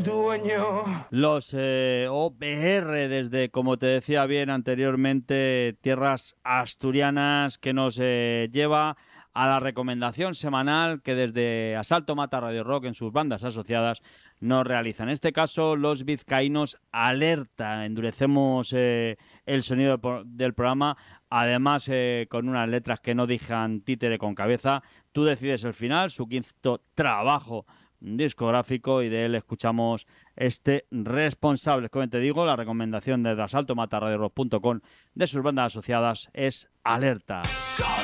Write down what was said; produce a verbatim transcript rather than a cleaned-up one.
el dueño. Los eh, O P R desde, como te decía bien anteriormente, tierras asturianas, que nos eh, lleva a la recomendación semanal que desde Asalto Mata Radio Rock en sus bandas asociadas nos realizan. En este caso, los vizcaínos Alerta. Endurecemos eh, el sonido de, del programa, además eh, con unas letras que no dejan títere con cabeza. Tú decides el final, su quinto trabajo discográfico, y de él escuchamos este Responsables. Como te digo, la recomendación desde asalto mata radio rock punto com de sus bandas asociadas es Alerta.